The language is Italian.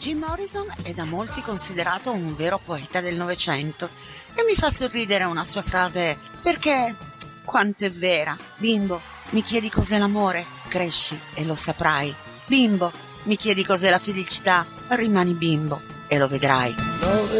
Jim Morrison è da molti considerato un vero poeta del Novecento e mi fa sorridere una sua frase perché quanto è vera. Bimbo, mi chiedi cos'è l'amore? Cresci e lo saprai. Bimbo, mi chiedi cos'è la felicità? Rimani bimbo e lo vedrai.